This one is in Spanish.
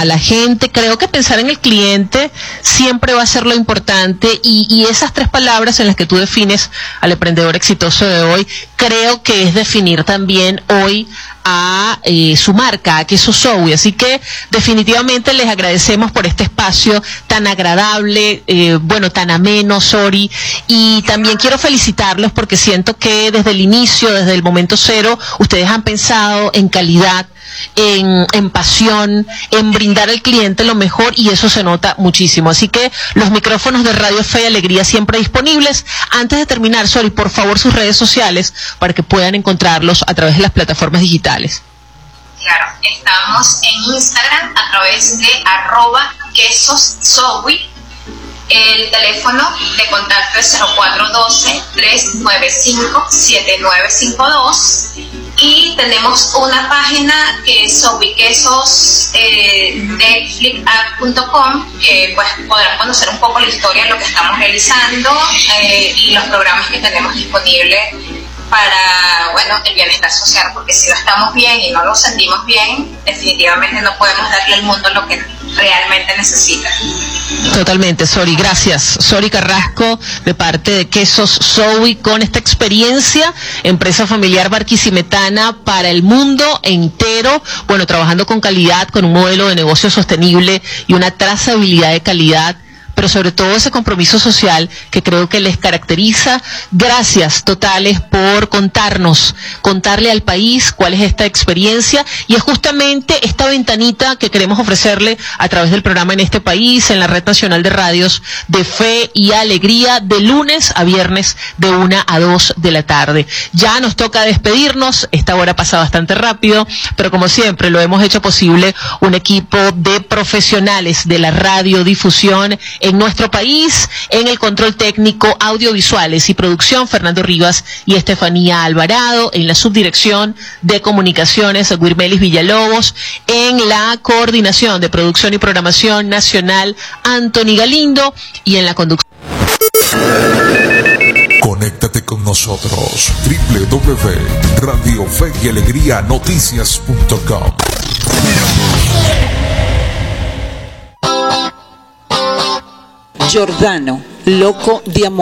a la gente. Creo que pensar en el cliente siempre va a ser lo importante, y esas 3 palabras en las que tú defines al emprendedor exitoso de hoy, creo que es definir también hoy a su marca, a Quesos Zoe. Así que definitivamente les agradecemos por este espacio tan agradable, tan ameno, Sori, y también quiero felicitarlos porque siento que desde el inicio, desde el momento cero, ustedes han pensado en calidad, en pasión, en brindar al cliente lo mejor, y eso se nota muchísimo. Así que los micrófonos de Radio Fe y Alegría siempre disponibles. Antes de terminar, Sori, por favor, sus redes sociales para que puedan encontrarlos a través de las plataformas digitales. Claro, estamos en Instagram a través de @quesoszoe. El teléfono de contacto es 0412-395-7952, y tenemos una página que es sobequesos.netflixapp.com, que pues podrán conocer un poco la historia de lo que estamos realizando y los programas que tenemos disponibles para, el bienestar social, porque si no estamos bien y no lo sentimos bien, definitivamente no podemos darle al mundo lo que realmente necesita. Totalmente, Sori, gracias. Sori Carrasco, de parte de Quesos Zoe, con esta experiencia, empresa familiar barquisimetana para el mundo entero, trabajando con calidad, con un modelo de negocio sostenible y una trazabilidad de calidad, pero sobre todo ese compromiso social que creo que les caracteriza. Gracias totales por contarle al país cuál es esta experiencia, y es justamente esta ventanita que queremos ofrecerle a través del programa En este País, en la Red Nacional de Radios de Fe y Alegría, de lunes a viernes de 1 a 2 de la tarde. Ya nos toca despedirnos, esta hora pasa bastante rápido, pero como siempre lo hemos hecho posible un equipo de profesionales de la radiodifusión en nuestro país. En el control técnico, audiovisuales y producción, Fernando Rivas y Estefanía Alvarado. En la subdirección de comunicaciones, Guirmelis Villalobos. En la coordinación de producción y programación nacional, Anthony Galindo. Y en la conducción. Conéctate con nosotros, www.radiofeyalegrianoticias.com. Giordano, loco de amor.